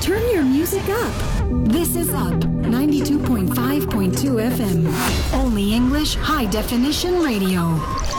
Turn your music up. This is Up 92.5.2 FM. Only English high definition radio.